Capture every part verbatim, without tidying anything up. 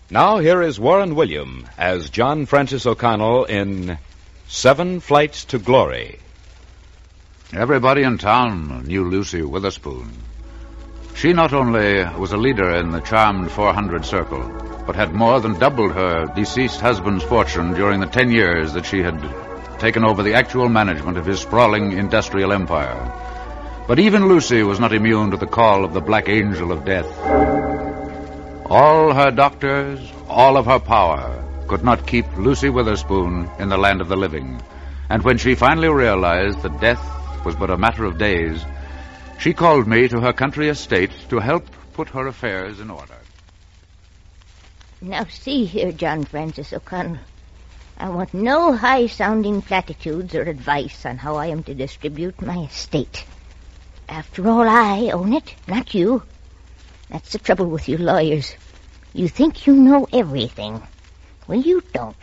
Now here is Warren William as John Francis O'Connell in Seven Flights to Glory. Everybody in town knew Lucy Witherspoon. She not only was a leader in the charmed four hundred circle, but had more than doubled her deceased husband's fortune during the ten years that she had taken over the actual management of his sprawling industrial empire. But even Lucy was not immune to the call of the Black Angel of Death. All her doctors, all of her power, could not keep Lucy Witherspoon in the land of the living. And when she finally realized that death was but a matter of days, she called me to her country estate to help put her affairs in order. Now see here, John Francis O'Connell. I want no high-sounding platitudes or advice on how I am to distribute my estate. After all, I own it, not you. That's the trouble with you lawyers. You think you know everything. Well, you don't.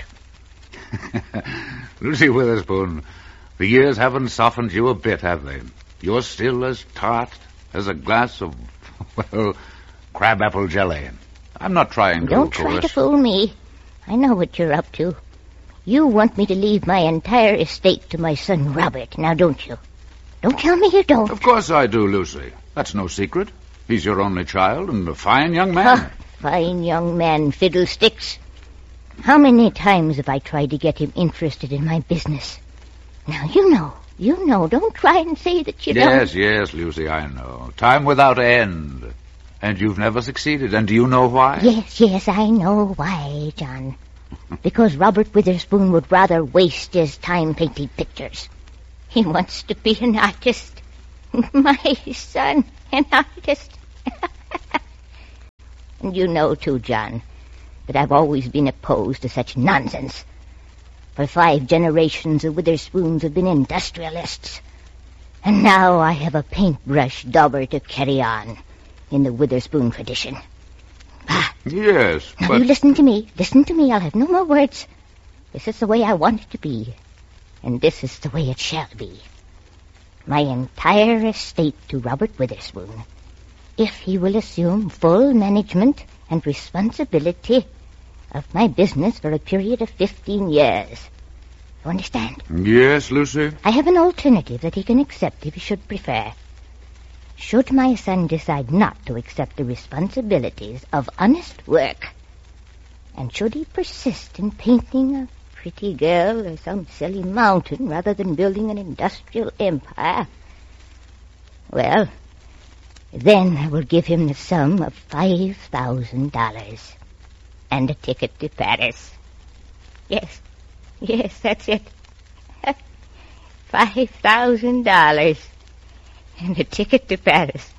Lucy Witherspoon, the years haven't softened you a bit, have they? You're still as tart as a glass of, well, crabapple jelly. I'm not trying to, Don't try to fool me. I know what you're up to. You want me to leave my entire estate to my son Robert, now don't you? Don't tell me you don't. Of course I do, Lucy. That's no secret. He's your only child and a fine young man. Ah, fine young man, fiddlesticks. How many times have I tried to get him interested in my business? Now, you know, you know. Don't try and say that you yes, don't. Yes, yes, Lucy, I know. Time without end. And you've never succeeded. And do you know why? Yes, yes, I know why, John. Because Robert Witherspoon would rather waste his time painting pictures. He wants to be an artist. My son, an artist. And you know, too, John, that I've always been opposed to such nonsense. For five generations, the Witherspoons have been industrialists. And now I have a paintbrush dauber to carry on in the Witherspoon tradition. Ah. Yes, now but... you listen to me. Listen to me. I'll have no more words. This is the way I want it to be. And this is the way it shall be. My entire estate to Robert Witherspoon, if he will assume full management and responsibility of my business for a period of fifteen years. You understand? Yes, Lucy? I have an alternative that he can accept if he should prefer. Should my son decide not to accept the responsibilities of honest work, and should he persist in painting a pretty girl or some silly mountain rather than building an industrial empire, well, then I will give him the sum of five thousand dollars and a ticket to Paris. Yes, yes, that's it. Five thousand dollars and a ticket to Paris.